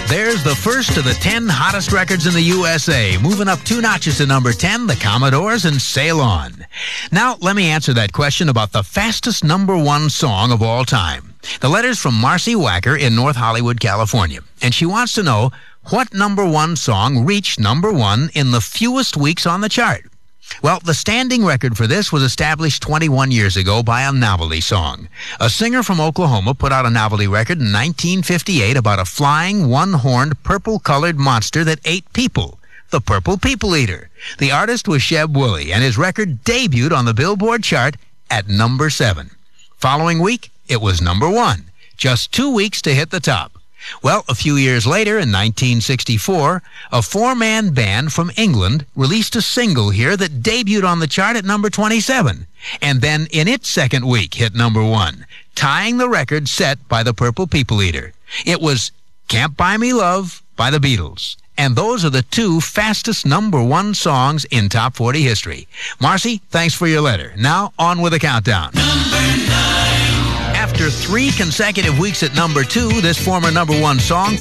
There's the first of the 10 hottest records in the USA. Moving up 2 notches to number 10, the Commodores and Sail On. Now, let me answer that question about the fastest number 1 song of all time. The letter's from Marcy Wacker in North Hollywood, California. And she wants to know what number 1 song reached number 1 in the fewest weeks on the chart. Well, the standing record for this was established 21 years ago by a novelty song. A singer from Oklahoma put out a novelty record in 1958 about a flying, one-horned, purple-colored monster that ate people, the Purple People Eater. The artist was Sheb Wooley, and his record debuted on the Billboard chart at number 7. Following week, it was number 1. Just 2 weeks to hit the top. Well, a few years later, in 1964, a 4-man band from England released a single here that debuted on the chart at number 27, and then in its second week hit number 1, tying the record set by the Purple People Eater. It was Can't Buy Me Love by the Beatles. And those are the 2 fastest number 1 songs in Top 40 history. Marcy, thanks for your letter. Now, on with the countdown. Number 9. After 3 consecutive weeks at number 2, this former number 1 song